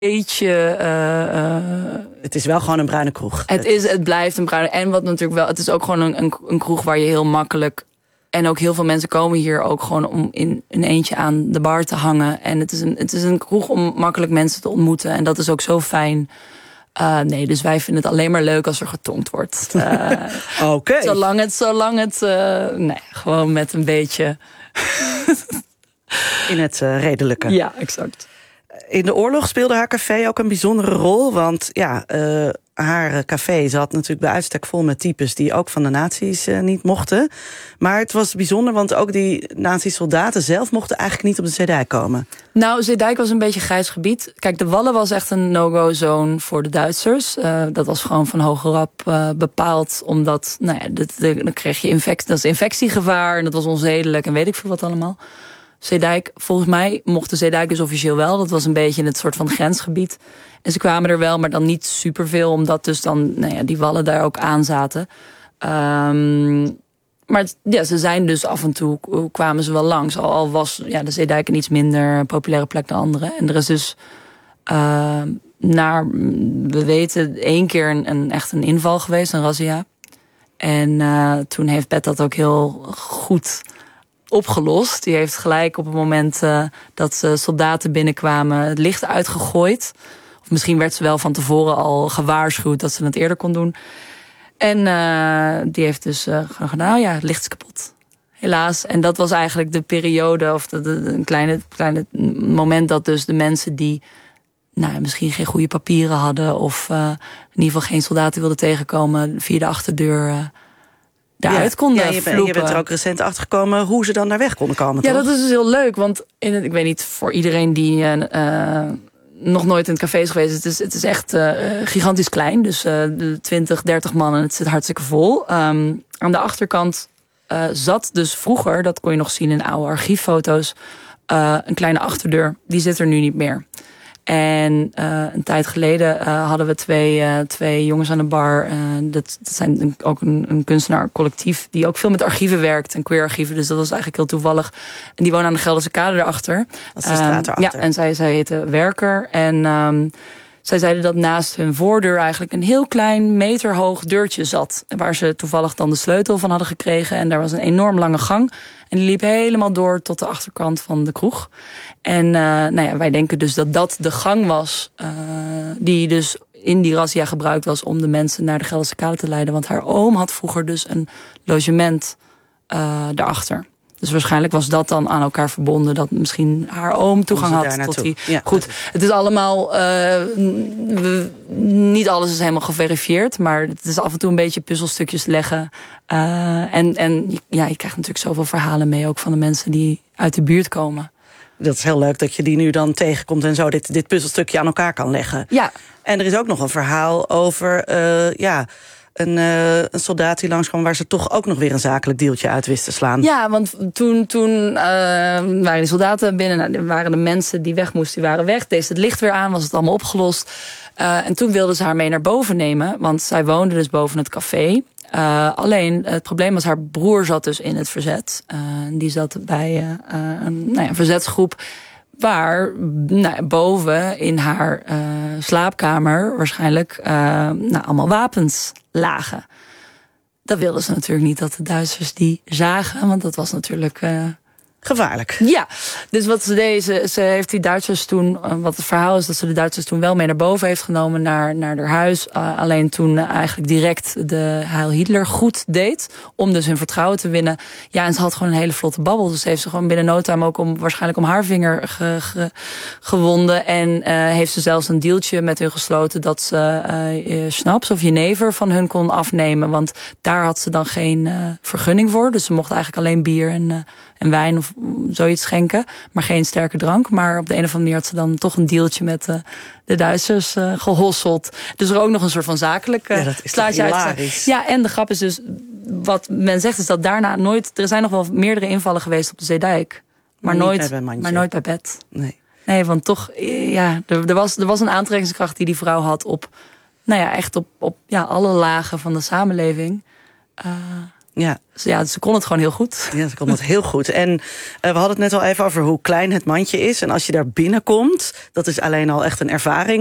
beetje... Het is wel gewoon een bruine kroeg. Het blijft een bruine... En wat natuurlijk wel... Het is ook gewoon een kroeg waar je heel makkelijk... En ook heel veel mensen komen hier ook gewoon om in een eentje aan de bar te hangen. En het is een kroeg om makkelijk mensen te ontmoeten. En dat is ook zo fijn. Nee, dus wij vinden het alleen maar leuk als er getonkt wordt. Oké. Zolang het nee, gewoon met een beetje... In het redelijke. Ja, exact. In de oorlog speelde haar café ook een bijzondere rol. Want ja, haar café zat natuurlijk bij uitstek vol met types... die ook van de nazi's niet mochten. Maar het was bijzonder, want ook die nazi-soldaten zelf... mochten eigenlijk niet op de Zeedijk komen. Nou, Zeedijk was een beetje grijs gebied. Kijk, de Wallen was echt een no-go-zone voor de Duitsers. Dat was gewoon van hogerop bepaald. Omdat, nou ja, dan kreeg je dat is infectiegevaar... en dat was onzedelijk en weet ik veel wat allemaal... Zeedijk, volgens mij mocht de Zeedijk dus officieel wel. Dat was een beetje het soort van grensgebied. En ze kwamen er wel, maar dan niet superveel... omdat dus dan die wallen daar ook aan zaten. Maar ze zijn dus af en toe... kwamen ze wel langs. Al was de Zeedijk een iets minder populaire plek dan andere. En er is dus... we weten 1 keer echt een inval geweest, een razzia. En toen heeft Bet dat ook heel goed... opgelost. Die heeft gelijk op het moment dat soldaten binnenkwamen... het licht uitgegooid. Of misschien werd ze wel van tevoren al gewaarschuwd... dat ze het eerder kon doen. En die heeft dus gewoon gedaan... het licht is kapot. Helaas. En dat was eigenlijk de periode... of een kleine moment dat dus de mensen die... misschien geen goede papieren hadden... of in ieder geval geen soldaten wilden tegenkomen... via de achterdeur... daaruit konden je bent er ook recent achtergekomen hoe ze dan daar weg konden komen, Ja, toch? dat is dus heel leuk, want ik weet niet, voor iedereen die nog nooit in het café is geweest... het is echt gigantisch klein, dus 20, 30 man en het zit hartstikke vol. Aan de achterkant zat dus vroeger, dat kon je nog zien in oude archieffoto's... een kleine achterdeur, die zit er nu niet meer. En een tijd geleden hadden we twee jongens aan de bar. Dat zijn ook een kunstenaarcollectief die ook veel met archieven werkt. En queer-archieven, dus dat was eigenlijk heel toevallig. En die wonen aan de Gelderse Kade erachter. Dat is de straat erachter. Ja, en zij heette Werker. En zij zeiden dat naast hun voordeur eigenlijk een heel klein meterhoog deurtje zat. Waar ze toevallig dan de sleutel van hadden gekregen. En daar was een enorm lange gang. En die liep helemaal door tot de achterkant van de kroeg. En wij denken dus dat dat de gang was die dus in die razzia gebruikt was om de mensen naar de Gelderse Kade te leiden. Want haar oom had vroeger dus een logement daarachter. Dus waarschijnlijk was dat dan aan elkaar verbonden... dat misschien haar oom toegang had tot die... Ja. Goed, het is allemaal... niet alles is helemaal geverifieerd... maar het is af en toe een beetje puzzelstukjes leggen. Je krijgt natuurlijk zoveel verhalen mee... ook van de mensen die uit de buurt komen. Dat is heel leuk dat je die nu dan tegenkomt... en zo dit puzzelstukje aan elkaar kan leggen. Ja. En er is ook nog een verhaal over... Een soldaat die langskwam waar ze toch ook nog weer een zakelijk deeltje uit wist te slaan. Ja, want toen waren die soldaten binnen. Waren de mensen die weg moesten, die waren weg. Deed het licht weer aan, was het allemaal opgelost. En toen wilden ze haar mee naar boven nemen. Want zij woonde dus boven het café. Alleen, het probleem was, haar broer zat dus in het verzet. Die zat bij een verzetsgroep... waar boven in haar slaapkamer waarschijnlijk allemaal wapens lagen. Dat wilden ze natuurlijk niet dat de Duitsers die zagen, want dat was natuurlijk... gevaarlijk. Ja, dus wat ze deed, ze heeft die Duitsers toen... wat het verhaal is dat ze de Duitsers toen wel mee naar boven heeft genomen... naar haar huis. Alleen toen eigenlijk direct de Heil Hitler goed deed... om dus hun vertrouwen te winnen. Ja, en ze had gewoon een hele vlotte babbel. Dus heeft ze gewoon binnen no time ook waarschijnlijk om haar vinger gewonden. En heeft ze zelfs een dealtje met hun gesloten... dat ze schnaps of jenever van hun kon afnemen. Want daar had ze dan geen vergunning voor. Dus ze mocht eigenlijk alleen bier en wijn of zoiets schenken. Maar geen sterke drank. Maar op de een of andere manier had ze dan toch een dealtje met de Duitsers gehosseld. Dus er ook nog een soort van zakelijk slaatje uit. Ja, en de grap is dus, wat men zegt is dat daarna nooit... Er zijn nog wel meerdere invallen geweest op de Zeedijk. Maar nooit bij Bet. Nee, want toch, er was een aantrekkingskracht die vrouw had op... echt op alle lagen van de samenleving... Ja. Dus ze kon het gewoon heel goed. Ja, ze kon het heel goed. En we hadden het net al even over hoe klein het mandje is. En als je daar binnenkomt, dat is alleen al echt een ervaring.